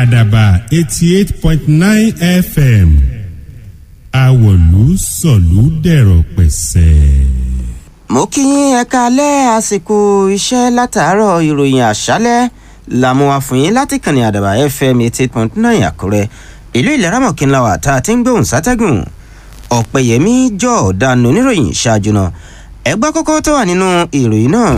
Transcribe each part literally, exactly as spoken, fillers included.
àdàbà eighty eight point nine F M àwọ̀lú sọ̀lú dẹ̀rọ̀ pẹ̀sẹ̀. mo kí yín ẹ káalẹ́ àsìkò iṣẹ́ látàárọ̀ ìròyìn àṣálẹ́ làmúwa fún yín láti kànnì àdàbà F M eighty eight point nine Àkúrẹ́ ìlú Ìlẹ̀rámọ̀kínláwà tá a ti ń gbóhùn sátẹ́gùn. Ọ̀pẹ̀yẹmí Jordan oníròyìn ṣáájú náà ẹgbẹ́ kọ́kọ́ tó wà nínú ìròyìn náà.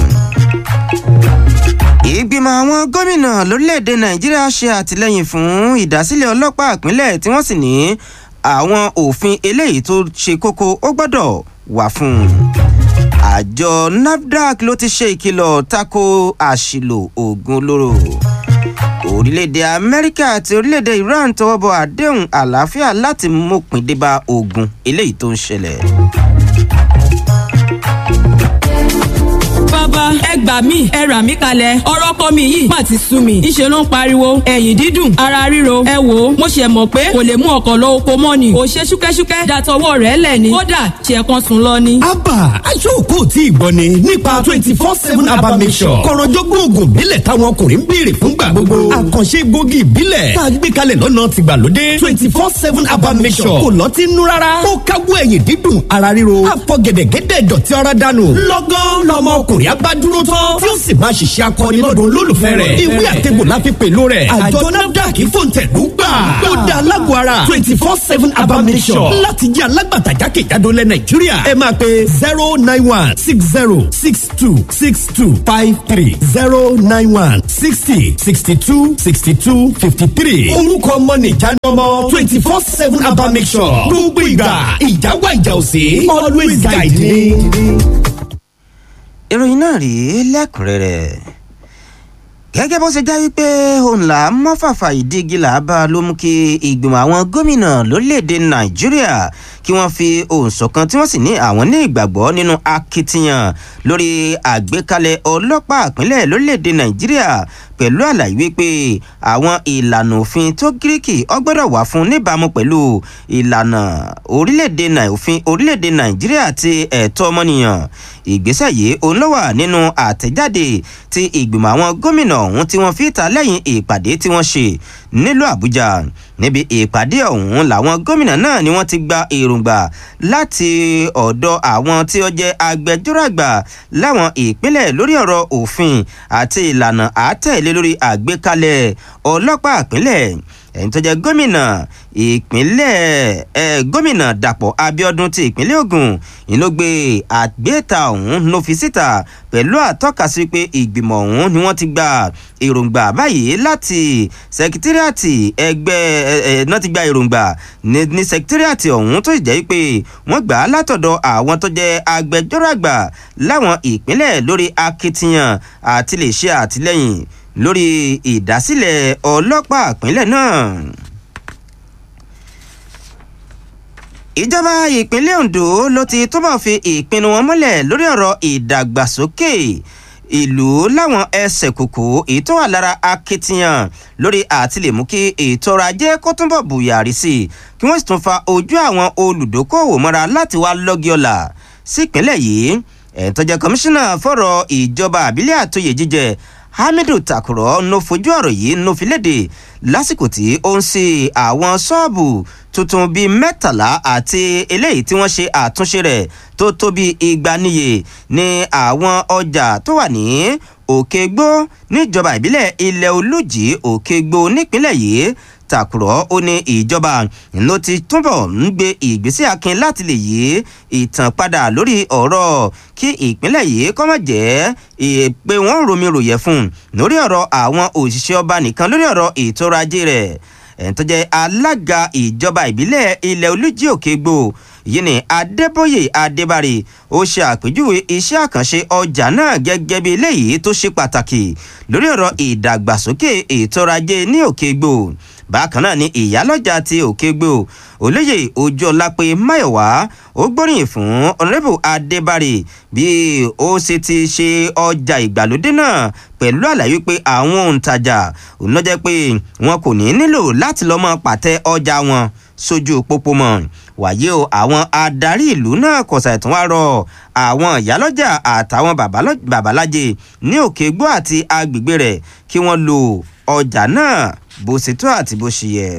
Ìgbìmọ̀ àwọn gómìnà lórílẹ̀‐èdè Nàìjíríà ṣe àtìlẹ́yìn fún ìdásílẹ̀ ọlọ́pàá ìpínlẹ̀ tí wọ́n sì ní àwọn òfin eléyìí tó ṣe kókó ó gbọ́dọ̀ wà fún un. Àjọ NAFDAC ló ti ṣe ìkìlọ̀ tako àṣìlò oògùn olóró. Orílẹ̀-èdè Amẹ́ríkà àti orílẹ̀-èdè Iran tọwọ́ bọ àdéhùn àlàáfíà láti mọ́pin débá ogun eléyìí tó ń ṣẹlẹ̀. Bàbá ẹ gbà mí ẹ rà mí kalẹ̀ ọ̀rọ̀ kọ́ mi yìí má ti sú mi ìṣe ló ń pariwo ẹ̀yìn dídùn ara ríro ẹ wò ó mo ṣe mọ̀ pé kò lè mú ọkọ̀ lọ oko mọ́ ni ò ṣe ṣúkẹ́ṣúkẹ́ dàtọwọ́ rẹ̀ lẹ̀ ni kódà ṣe kan sùn lọ ni. Abba aṣọ́kù tí ìgbọ́ ni nípa twenty four seven Abba Mixture kọ̀rọ̀jọ́gbọ́n oògùn ìbílẹ̀ táwọn ọkùnrin ń béèrè fún gbà gbogbo àkànṣe gbòógì ìbílẹ̀ tá a gbé kalẹ̀ lọ́nà tìgbàlódé twenty four seven Abba Mixture kò lọ́tí nú rárá ó káwọ́ ẹ̀yìn dídùn ara ríro àfọ̀gẹ̀dẹ̀gẹ̀dẹ̀ dọ̀tí ara dànù lọ́gán lọ́mọ ọkùnrin agbádúró tán tí ó sì máa ṣiṣẹ́ akọni lọ́dún olólùfẹ́ rẹ̀ ìwé àtẹ̀bò la fi pèlò rẹ̀ àjọ NAFDAC fòǹtẹ̀lú gbà ó dá alágbó ara twenty four seven Abba Mixture láti jẹ́ alágbàtà jákèjádò lẹ̀ Nàìjíríà ẹ máa pe zero nine one six zero six two six two five three zero nine one sixty sixty two sixty two fifty three orúkọ ọmọ nìjánu ọmọ twenty four seven Abba Mixture gbogbo ìgbà ìjà wà ìjà òsì always guide me. Ìròyìn náà rí lẹ́kùnrẹ́rẹ́ gẹ́gẹ́ bó ṣe já wípé òun là á mọ́fàfà ìdígi là á bá ló mú kí ìgbìmọ̀ àwọn gómìnà lórílẹ̀‐èdè Nàìjíríà kí wọ́n fi ohùn ṣọ̀kan tí wọ́n sì ní àwọn ní ìgbàgbọ́ nínú akitiyan lórí àgbékalẹ̀ ọlọ́pàá ìpínlẹ̀ lórílẹ̀‐èdè Nàìjíríà pẹ̀lú àlàyé wípé àwọn ìlànà òfin tó gíríkì ó gbọ́dọ̀ wà fún níbàámu pẹ̀lú ìlànà orílẹ̀‐èdè òfin orílẹ̀‐èdè Nàìjíríà àti ẹ̀tọ́ ọmọnìyàn. Ìgbésẹ̀ yìí òun ló wà nínú àtẹ̀jáde tí ìgbìmọ̀ àwọn gómìnà ọ̀hún tí wọ́n fi ta lẹ́yìn ìpàdé tí wọ́n ṣe nílùú Àbújá. Níbi ìpàdé ọ̀hún làwọn gómìnà náà ni wọ́n ti gba èròǹgbà láti ọ̀dọ̀ àwọn tí ó jẹ́ agbẹjọ́rò àgbà láwọn ìpínlẹ̀ lórí ọ̀rọ̀ òfin àti ìlànà àtẹ̀lé lórí àgbékalẹ̀ ọlọ́pàá ìpínlẹ̀. ẹni tó jẹ́ gómìnà ìpínlẹ̀ ẹ̀ gómìnà Dàpọ̀ Abíọ́dún ti ìpínlẹ̀ Ògùn ìlú gbé àgbéta ọ̀hún ló fi síta pẹ̀lú àtọ́kasí pé ìgbìmọ̀ ọ̀hún ni wọ́n ti gba èròǹgbà báyìí láti sẹkítírìàtì ẹgbẹ́ ẹ̀ náà ti gba èròǹgbà ní sẹkítírìàtì ọ̀hún tó sì jẹ́ pé wọ́n gbà á látọ̀dọ̀ àwọn tó jẹ́ agbẹjọ́rò àgbà láwọn ìpínlẹ̀ lórí akitiyan àti lè ṣe àtìlẹ́yìn lórí ìdásílẹ̀ ọlọ́pàá ìpínlẹ̀ náà. Ìjọba ìpínlẹ̀ Ondo ló ti túbọ̀ fi ìpinnu wọn múlẹ̀ lórí ọ̀rọ̀ ìdàgbàsókè ìlú láwọn ẹsẹ̀ kòkó èyí tó wà lára akitiyan lórí àti lè mú kí ètò ọrọ̀ ajé kó túnbọ̀ bùyàrí sí i kí wọ́n sì tún fa ojú àwọn olùdókòwò mọ́ra láti wá lọ́gí ọ̀la sípínlẹ̀ yìí. ẹ̀ tó jẹ́ kọmíṣánná fọ́rọ̀ ìjọba àbílẹ̀ àtòyè jíjẹ Hamidu Takuro ló fojú ọ̀rọ̀ yìí ló fi léde lásìkò tí ó ń ṣe àwọn ṣọ́ọ̀bù tuntun bíi mẹ́tàlá àti eléyìí tí wọ́n ṣe àtúnṣe rẹ̀ tó tó bíi igba níye ní àwọn ọjà tó wà ní Òkègbó níjọba ìbílẹ̀ Ilẹ̀ Olújì Òkègbó nípínlẹ̀ yìí. Takuro ó ní ìjọba ló ti túbọ̀ ń gbé ìgbésẹ̀ akin láti lè yí ìtàn padà lórí ọ̀rọ̀ kí ìpínlẹ̀ yìí kó má jẹ́ pé wọ́n romi ròyẹ̀ fún lórí ọ̀rọ̀ àwọn òṣìṣẹ́ ọba nìkan lórí ọ̀rọ̀ ètò ọrọ̀ ajé rẹ̀. ẹni tó jẹ́ alága ìjọba ìbílẹ̀ Ilẹ̀ Olújì Òkègbó yìí ni Adébóyè Adébárì ó ṣe àpèjúwe iṣẹ́ àkànṣe ọjà náà gẹ́gẹ́ bí eléyìí tó ṣe pàtàkì lórí ọ̀rọ̀ ìdàgbàsókè ètò ọrọ̀ ajé ní Òkègbó. Bákan náà ni ìyálọ́jà ti Òkègbó olóyè Ojúọlápé Máyọ̀wá ó gbóríyìn fún ọ̀nàrẹ́bù Adébárì bí ó ṣe ti ṣe ọjà ìgbàlódé náà pẹ̀lú àlàyé pé àwọn òǹtajà òun ló jẹ́ pé wọn kò ní nílò láti lọ́ mọ́ pàtẹ ọjà wọn sójú pópó mọ́. Wàyé o àwọn adarí ìlú náà kò ṣàìtún wá rọ àwọn ìyálọ́jà àtàwọn babalájẹ ní Òkègbó àti agbègbè rẹ̀ kí wọ́n lo ọjà náà bó ṣe tó àti bó ṣe yẹ.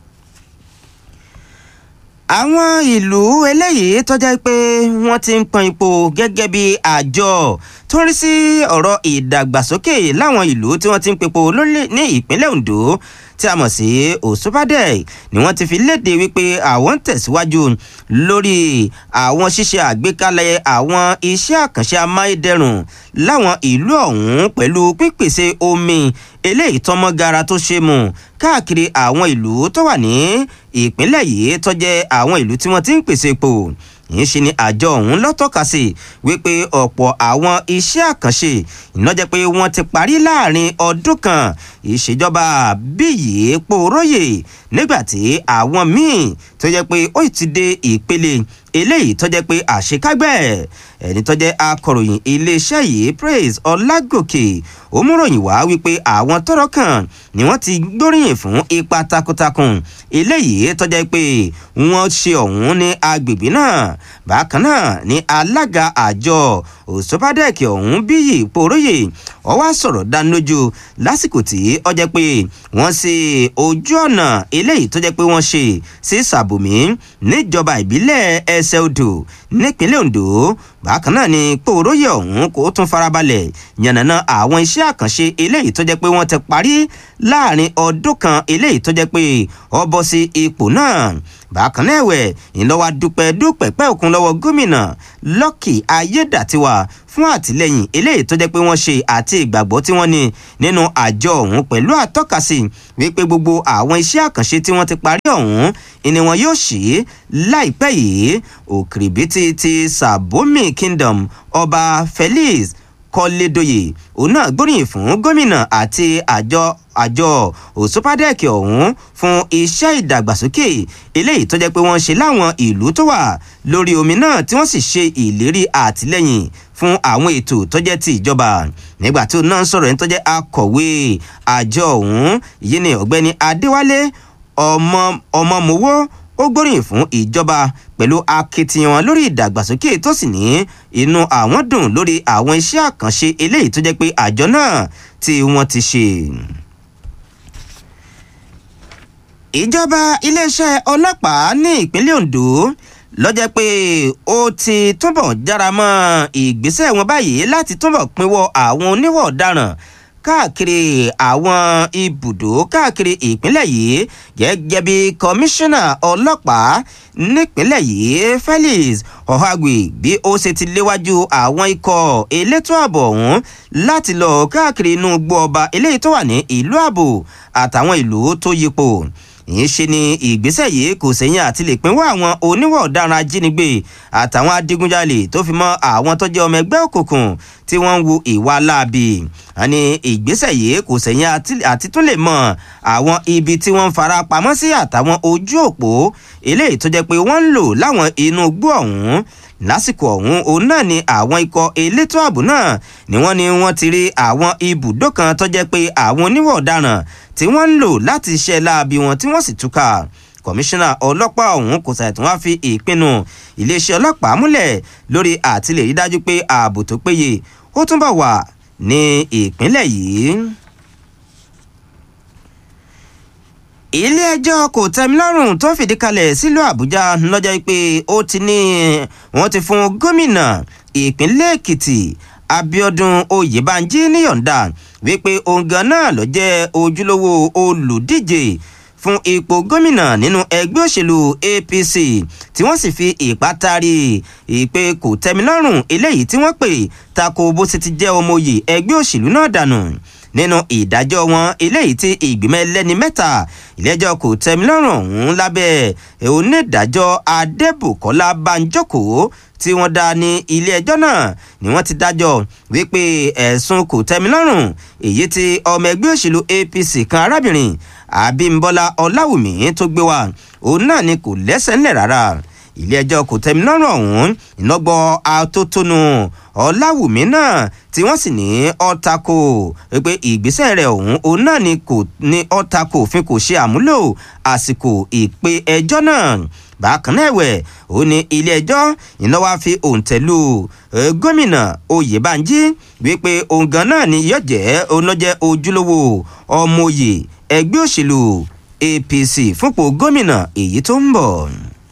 àwọn ìlú eléyìí tó jẹ́ pé wọ́n ti ń pọn ipò gẹ́gẹ́ bí àjọ tó ń rí sí ọ̀rọ̀ ìdàgbàsókè láwọn ìlú tí wọ́n ti ń pepo ní ìpínlẹ̀ Ondo tí a mọ̀ sí Òṣùpádẹ̀ ni wọ́n ti fi léde wípé àwọn ń tẹ̀síwájú lórí àwọn ṣíṣe àgbékalẹ̀ àwọn iṣẹ́ àkànṣe amáyédẹrùn láwọn ìlú ọ̀hún pẹ̀lú pípèsè omi eléyìí tọ́mọ́ gara tó ṣe mú káàkiri àwọn ìlú tó wà ní ìpínlẹ̀ yìí tó jẹ́ àwọn ìlú tí wọ́n ti ń pèsè epo yìí ṣe ni àjọ ọ̀hún lọ́tọ̀ka sí wípé ọ̀pọ̀ àwọn iṣẹ́ àkànṣe iná jẹ́ pé wọ́n ti parí láàrin ọdún kan ìṣèjọba bíyì pòróyè nígbàtí àwọn míì tó jẹ́ pé ó ti dé ìpele eléyìí tó jẹ́ pé àṣekágbẹ́ ẹni tó jẹ́ akọ̀ròyìn iléeṣẹ́ yìí Praise Ọlágòkè ó múròyìn wá wípé àwọn tọ́rọ̀ kàn ni wọ́n ti gbóríyìn fún ipa takuntakun eléyìí tó jẹ́ pé wọ́n ṣe ọ̀hún ní agbègbè náà bákan náà ni alága àjọ Òṣùpádẹ́ẹ̀kì ọ̀hún bíyì pòróyè ó wá sọ̀rọ̀ dánilójú lásìkò tí ó jẹ́ pé wọ́n ṣe ojú ọ̀nà eléyìí tó jẹ́ pé wọ́n ṣe sí Sàbòmí níjọba ìbílẹ̀ Ẹsẹ̀ Odò nípínlẹ̀ Ondo bákan náà ni pòróyè ọ̀hún kò tún farabalẹ̀ yànnàná àwọn iṣẹ́ àkànṣe eléyìí tó jẹ́ pé wọ́n ti parí láàrin ọdún kan eléyìí tó jẹ́ pé ó bọ́ sí ipò náà bákan náà ẹ̀wẹ̀ ìlọ́wà dúpẹ́ dúpẹ́ pẹ́ òkun lọ́wọ́ gómìnà Lucky Ayédàtiwà fún àtìlẹ́yìn eléyìí tó jẹ́ pé wọ́n ṣe àti ìgbàgbọ́ tí wọ́n ní nínú àjọ ọ̀hún pẹ̀lú àtọ́kasí wípé gbogbo àwọn iṣẹ́ àkànṣe tí wọ́n ti parí ọ̀hún ni wọn yóò ṣí láìpẹ́ yìí òkìrìbìtì ti Sàbómì Kingdom ọba Felix Kọ́lédóyè òun náà gbóríyìn fún gómìnà àti àjọ àjọ Òṣùpádẹ́ẹ̀kì ọ̀hún fún iṣẹ́ ìdàgbàsókè eléyìí tó jẹ́ pé wọ́n ṣe láwọn ìlú tó wà lórí omi náà tí wọ́n sì ṣe ìlérí àtìlẹ́yìn fún àwọn ètò tó jẹ́ ti ìjọba nígbà tí òun náà ń sọ̀rọ̀ ẹni tó jẹ́ akọ̀wé àjọ ọ̀hún yìí ni ọ̀gbẹ́ni Adéwálé ọmọ ọmọmọwó ó gbóríyìn fún ìjọba pẹ̀lú akitiyan lórí ìdàgbàsókè tó sì ní inú àwọn dùn lórí àwọn iṣẹ́ àkànṣe eléyìí tó jẹ́ pé àjọ náà tí wọ́n ti ṣe. ìjọba iléeṣẹ́ ọlọ́pàá ní ìpínlẹ̀ Ondo ló jẹ́ pé ó ti túbọ̀ jára mọ́ ìgbésẹ̀ wọn báyìí láti túbọ̀ pinwọ́ àwọn oníwà ọ̀daràn káàkiri àwọn ibùdó káàkiri ìpínlẹ̀ yìí gẹ́gẹ́ bí kọmíṣánná ọlọ́pàá nípínlẹ̀ yìí Felix Ọ̀hágbè bí ó ṣe ti léwájú àwọn ikọ̀ elétò ààbò ọ̀hún láti lọ káàkiri inú igbó ọba eléyìí tó wà ní ìlú ààbò àtàwọn ìlú tó yípo ìyẹn ṣe ni ìgbésẹ̀ yìí kò sẹ́yìn àti lè pínwó àwọn oníwà ọ̀daràn ajínigbé àtàwọn adigunjalè tó fi mọ́ àwọn tó jẹ́ ọmọ ẹgbẹ́ òkùnkùn tí wọ́n ń wu ìwà láabi àní ìgbésẹ̀ yìí kò sẹ́yìn àti tún lè mọ àwọn ibi tí wọ́n ń fara pamọ́ sí àtàwọn ojú òpó eléyìí tó jẹ́ pé wọ́n ń lò láwọn inú igbó ọ̀hún lásìkò ọ̀hún òun náà ni àwọn ikọ̀ elétò ààbò náà ni wọ́n ní wọ́n ti rí àwọn ibùdó kan tó jẹ́ pé àwọn oníwà ọ̀daràn tí wọ́n ń lò láti ṣe láabi wọn tí wọ́n sì túká kọmíṣánná ọlọ́pàá ọ̀hún kò ṣàìtún wá fi ìpinnu iléeṣẹ́ ọlọ́pàá múlẹ̀ lórí àtìlẹ́ rí dájú pé ààbò tó péye ó túnbọ̀ wà ní ìpínlẹ̀ yìí. ilé-ẹjọ́ kò tẹ́milọ́rùn tó fìdí kalẹ̀ sílùú Àbújá lọ́jọ́ pé ó ti ní wọ́n ti fún gómìnà ìpínlẹ̀ Èkìtì Abíọ́dún Oyèbánjí níyọ̀ǹda wípé òun gan náà ló jẹ́ ojúlówó olùdíje fún ipò gómìnà nínú ẹgbẹ́ òṣèlú A P C tí wọ́n sì fi ìpátárì ìpè kò tẹ́milọ́rùn eléyìí tí wọ́n pè tako bó ṣe ti jẹ́ ọmọ oyè ẹgbẹ́ òṣèlú náà dànù nínú ìdájọ́ wọn eléyìí tí ìgbìmọ̀ ẹlẹ́ni mẹ́ta ilé-ẹjọ́ kò tẹ́milọ́rùn ọ̀hún lábẹ́ onídàájọ́ Adébùkọ́lá Bánjókò tí wọ́n dá ní ilé-ẹjọ́ náà ni wọ́n ti dájọ́ wípé ẹ̀sùn kò tẹ́milọ́rùn èyí tí ọmọ ẹgbẹ́ òṣèlú A P C kan arábìnrin Abímbọ́lá Ọláwùmí tó gbé wá òun náà ni kò lẹ́sẹ̀ ńlẹ̀ rárá ilé-ẹjọ́ kò tẹ́milọ́rùn ọ̀hún ìnágbọ́ atótónu Ọláwùmí náà tí wọ́n sì ní ọ̀tako pé ìgbésẹ̀ rẹ̀ ọ̀hún òun náà ni kò ní ọ̀tako òfin kò ṣe àmúlò àsìkò ìpè ẹjọ́ náà bákan náà ẹ̀wẹ̀ ó ní ilé ẹjọ́ iná wá fi òǹtẹ̀lù gómìnà Oyèbánjí wípé òun gan náà ni yóò jẹ́ onájẹ́ ojúlówó ọmọ òye ẹgbẹ́ òṣèlú A P C fúnpò gómìnà èyí tó ń bọ̀.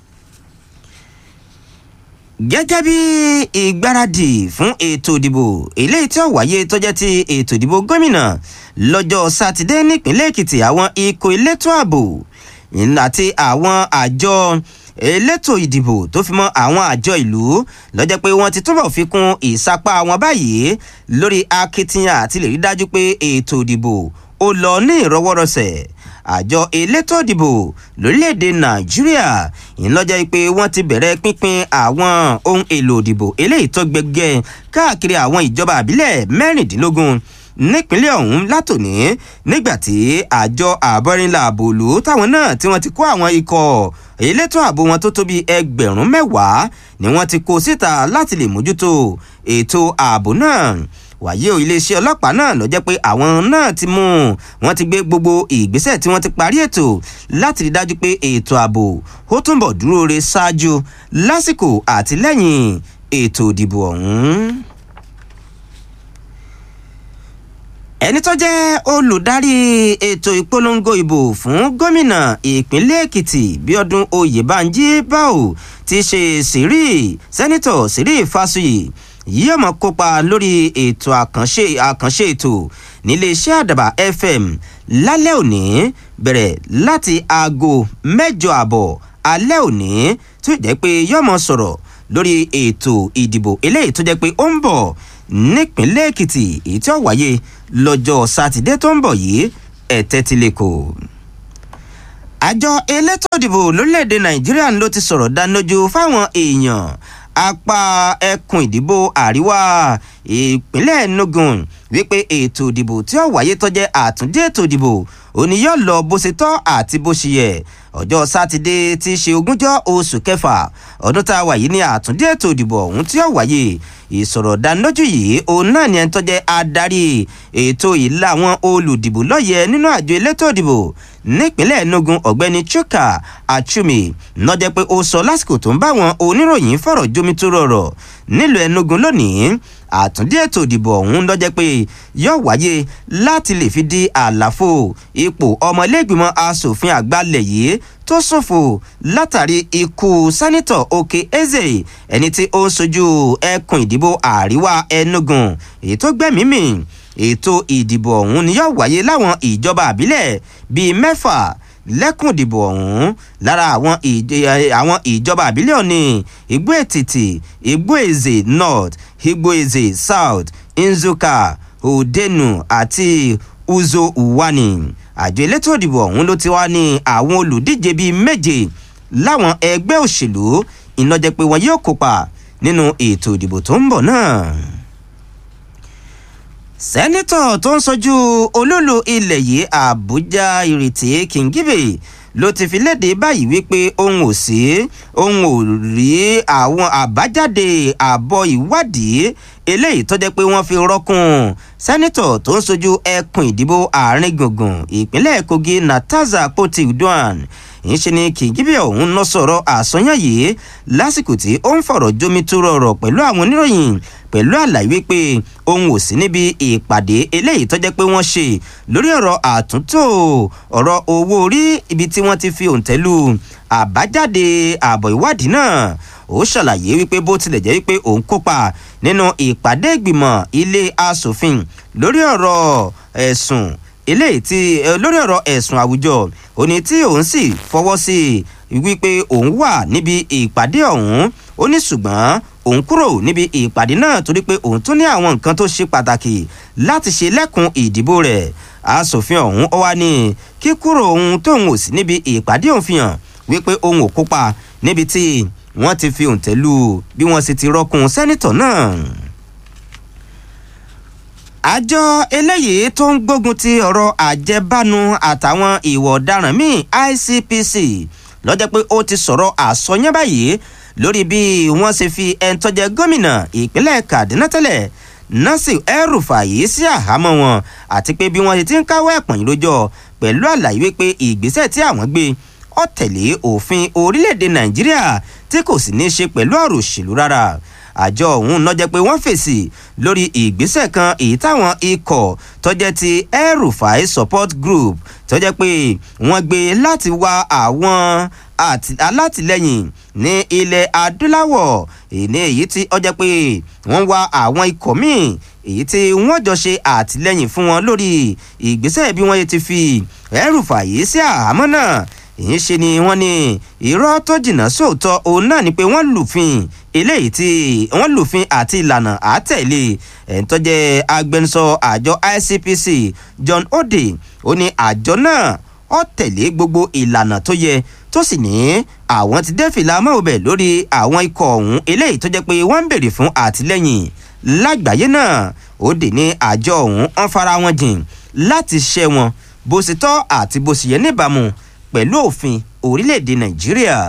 Gẹ́gẹ́ bí ìgbáradì fún ètò ìdìbò eléyìí tí ó wáyé tó jẹ́ ti ètò ìdìbò gómìnà lọ́jọ́ sátidé nípínlẹ̀ Èkìtì, àwọn ikọ̀ elétò ààbò àti àwọn àjọ elétò ìdìbò tó fi mọ́ àwọn àjọ ìlú ló jẹ́ pé wọ́n ti túbọ̀ fi kún ìsapá wọn báyìí lórí akitiyan àti lè rí dájú pé ètò ìdìbò ó lọ ní ìrọwọ́rọsẹ̀. Àjọ elétò ìdìbò lórílẹ̀‐èdè Nàìjíríà ìlọ́jẹ́ pé wọ́n ti bẹ̀rẹ̀ pínpín àwọn ohun èlò ìdìbò eléyìí tó gbẹgẹ́ káàkiri àwọn ìjọba àbílẹ̀ mẹ́rìndínlógún nípínlẹ̀ ọ̀hún látòní, nígbàtí àjọ àbọ̀rìnlá àbòlú táwọn náà tí wọ́n ti kó àwọn ikọ̀ elétò ààbò wọn tó tó bí ẹgbẹ̀rún mẹ́wàá ni wọ́n ti kó síta láti lè mójútó ètò ààbò náà. Wàyí o, iléeṣẹ́ ọlọ́pàá náà ló jẹ́ pé àwọn náà ti mú wọn ti gbé gbogbo ìgbésẹ̀ tí wọ́n ti parí ètò láti rí dájú pé ètò ààbò ó túnbọ̀ dúró re ṣáájú, lásìkò àti lẹ́yìn ètò ìdìbò ọ̀hún. Ẹni tó jẹ́ olùdarí ètò ìpolongo ìbò fún gómìnà ìpínlẹ̀ Èkìtì Bíọ́dún Oyèbánjí Báò ti ṣe Sìrí sẹ́nitọ̀ Sìrí Fásuyì yóò mọ̀ kópa lórí ètò àkànṣe àkànṣe ètò níléeṣẹ́ Àdàbà F M lálẹ́ òní bẹ̀rẹ̀ láti aago mẹ́jọ àbọ̀ alẹ́ òní, tó jẹ́ pé yóò mọ̀ sọ̀rọ̀ lórí ètò ìdìbò eléyìí tó jẹ́ pé ó ń bọ̀ nípínlẹ̀ Èkìtì èyí tí ó wáyé lọ́jọ́ sátidé tó ń bọ̀ yìí. ẹ̀tẹ́tìlẹ́kọ̀ọ́ àjọ elétò ìdìbò lórílẹ̀‐èdè Nàìjíríà ló ti sọ̀rọ̀ dánilójú fáwọn èèyàn apá ẹkùn ìdìbò àríwá ìpínlẹ̀ Enugu wípé ètò ìdìbò tí ó wáyé tó jẹ́ àtúndí ètò ìdìbò òní yóò lọ bó ṣe tọ́ àti bó ṣe yẹ. Ọjọ́ sátidé tí í ṣe ogúnjọ́ oṣù kẹfà ọdún tá a wà yìí ní àtúndí ètò ìdìbò ọ̀hún tí ó wáyé. Ìsọ̀rọ̀ dánilójú yìí òun náà ni ẹni tó jẹ́ adarí ètò ìlà àwọn olùdìbò lọ́yẹ̀ nínú àjọ elétò ìdìbò nípínlẹ̀ Enugu Ọ̀gbẹ́ni Chuka Achumi ló jẹ́ pé ó sọ lásìkò tó ń bá wọn oníròyìn fọ̀rọ̀ jomitoro ọ̀rọ̀ nílùú Enugu lónìí. Àtúndí ètò ìdìbò ọ̀hún ló jẹ́ pé yóò wáyé láti lè fi di àlàfo ipò ọmọ ilé-ìgbìmọ̀ asòfin àgbà ilẹ̀ yìí tó ṣòfò látàrí ikú sẹ́nitọ̀ Oke Eze, ẹni tí ó ń sojú ẹkùn ìdìbò àríwá Enugu èyí tó gbẹ̀mí mì. Ètò ìdìbò ọ̀hún ni yóò wáyé láwọn ìjọba àbílẹ̀ bíi mẹ́fà lẹ́kùn ìdìbò ọ̀hún. Lára àwọn àwọn ìjọba àbílẹ̀ ọ̀ní Igbó Ètìtì, Igbó Eze North, Igbó Eze South, Nzuka, Odenu àti Uzo Uwani. Àjọ elétò ìdìbò ọ̀hún ló ti wá ní àwọn olùdíje bíi méje láwọn ẹgbẹ́ òṣèlú iná jẹ́ pé wọn yóò kópa nínú ètò ìdìbò tó ń bọ̀ náà. Sẹ́nitọ̀ tó ń sojú olúlu ilẹ̀ yìí Àbújá Ìrètí Kingibe ló ti fi léde báyìí wípé òun ò sí òun ò rí àwọn àbájáde àbọ̀ ìwádìí eléyìí tó jẹ́ pé wọ́n fi rọ́kùn sẹ́nitọ̀ tó ń sojú ẹkùn ìdìbò àárín gbùngbùn ìpínlẹ̀ Kogi Nataza Poti Uduan. ìṣe ni Kingibe ọ̀hún lọ sọ̀rọ̀ àsọyàn yìí lásìkò tí ó ń fọ̀rọ̀ jomitoro ọ̀rọ̀ pẹ̀lú àwọn oníròyìn pẹ̀lú àlàyé wípé òun ò sí níbi ìpàdé eléyìí tó jẹ́ pé wọ́n ṣe lórí ọ̀rọ̀ àtúntò ọ̀rọ̀ owó orí ibi tí wọ́n ti fi òǹtẹ̀lù àbájáde àbọ̀ ìwádìí náà. Ó ṣàlàyé wípé bó tilẹ̀ jẹ́ wípé òun kópa nínú ìpàdé ìgbìmọ̀ ilé asòfin lórí ọ̀rọ̀ ẹ̀sùn eléyìí tí lórí ọ̀rọ̀ ẹ̀sùn àwùjọ òní tí òun sì fọwọ́ sí wípé òun wà níbi ìpàdé ọ̀hún, ó ní ṣùgbọ́n òun kúrò níbi ìpàdé náà torí pé òun tún ní àwọn nǹkan tó ṣe pàtàkì láti ṣe lẹ́kùn ìdìbò rẹ̀. Asòfin ọ̀hún ó wá ní kíkúrò òun tóun ò sí níbi ìpàdé òun fi hàn wípé òun ò kópa níbi tí wọ́n ti fi òǹtẹ̀lù bí wọ́n sì ti rọ́kùn sẹ́nitọ̀ náà. Àjọ eléyìí tó ń gbógun ti ọ̀rọ̀ àjẹbánu àtàwọn ìwà ọ̀daràn míì I C P C ló jẹ́ pé ó ti sọ̀rọ̀ àsọyán báyìí lórí bí wọ́n ṣe fi ẹni tó jẹ́ gómìnà ìpínlẹ̀ Kaduna tẹ́lẹ̀ Nasir El-Rufai sí àhámọ́ wọn àti pé bí wọ́n ti ń káwọ́ ẹ̀pọ̀n ìrójọ́ pẹ̀lú àlàyé wípé ìgbésẹ̀ tí àwọn gbé ó tẹ̀lé òfin orílẹ̀-èdè nàìjíríà tí kò sì ní í ṣe pẹ̀lú ọ̀rọ̀ òṣèlú rárá. àjọ ọ̀hún ló jẹ́ pé wọ́n fèsì lórí ìgbésẹ̀ kan èyí táwọn ikọ̀ tó jẹ́ ti El-Rufai support group tó jẹ́ pé wọ́n gbé láti wá àwọn alátìlẹ́yìn ní ilẹ̀ adúláwọ̀ ìní èyí tí ó jẹ́ pé wọ́n wá àwọn ikọ̀ míì èyí tí wọ́n jọ ṣe àtìlẹ́yìn fún wọn lórí ìgbésẹ̀ bí wọ́n ti fi El-Rufai sí àhámọ́ náà. ìyẹn ṣe ni wọ́n ní irọ́ tó jìnnà sóòótọ́ òun náà ni pé wọ́n lùfin eléyìí tí wọ́n lùfin àti ìlànà àtẹ̀lé ẹ̀ ń tọ́jẹ́ agbẹnusọ àjọ I C P C John Ode ó ní àjọ náà ó tẹ̀lé gbogbo ìlànà tó yẹ tó sì ní àwọn ti dé fìlà mọ́ọ̀bẹ̀ lórí àwọn ikọ̀ ọ̀hún eléyìí tó jẹ́ pé wọ́n ń béèrè fún àtìlẹ́yìn lágbàáyé náà. Ode ní àjọ ọ̀hún ń fara wọn jìn láti ṣẹ́ wọn bó ṣe tọ́ àti bó ṣe yẹ níbàámu pẹ̀lú òfin orílẹ̀-èdè nàìjíríà.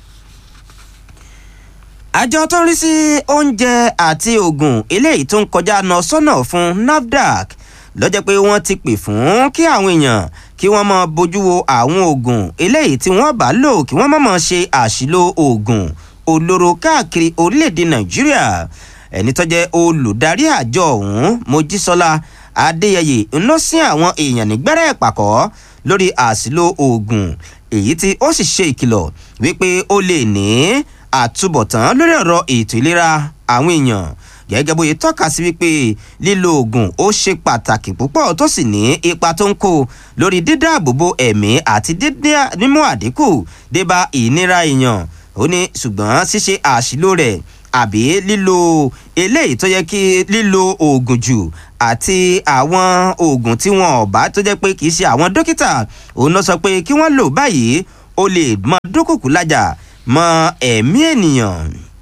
àjọ tó ń rí sí oúnjẹ àti oògùn eléyìí tó ń kọjá lọ sọ́nà fún NAFDAC ló jẹ́ pé wọ́n ti pè fún kí àwọn èèyàn kí wọ́n máa bójú wo àwọn oògùn eléyìí tí wọ́n bá lò kí wọ́n má máa ṣe àṣìlò oògùn olóró káàkiri orílẹ̀-èdè nàìjíríà. ẹni tó jẹ́ olùdarí àjọ ọ̀hún Mojísọ́lá Adéyẹyè ń lọ sí àwọn èèyàn nígbẹ́rẹ́ ìpàkọ́ lórí àṣìlò oògùn èyí tí ó sì ṣe ìkìlọ̀ wípé ó lè ní àtúbọ̀tán lórí ọ̀rọ̀ ètò ìlera àwọn èèyàn. gẹ́gẹ́ bóyá tọ́ka sí wípé lílo oògùn ó ṣe pàtàkì púpọ̀ tó sì ní ipa tó ń kó lórí dídáàbòbò ẹ̀mí àti mímú àdínkù débá ìnira èèyàn. ó ní ṣùgbọ́n ṣíṣe àṣìlò rẹ̀ àbí lílo eléyìí tó yẹ kí lílo oògùn jù àti àwọn oògùn tí wọn ò bá tó jẹ́ pé kì í ṣe àwọn dókítà òun ló sọ pé kí wọ́n lò báyìí ó lè mọ dúkùkù lájà mọ ẹ̀mí ènìyàn.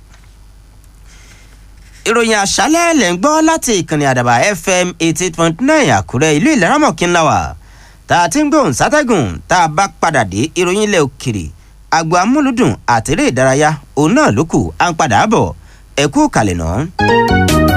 ìròyìn àṣálẹ́ lẹ̀ ń gbọ́ láti ìkànnì àdàbà F M eighty eight point nine àkúrẹ́ ìlú ìlaramọ̀kínláwà tá a ti ń gbóhùn sátẹ́gùn tá a bá padà dé ìròyìn ilẹ̀ òkèrè àgbo amúlùdùn àtẹ̀rẹ́ ìdárayá òun náà ló kù à ń padà bọ̀ ẹ kú kalẹ̀ náà.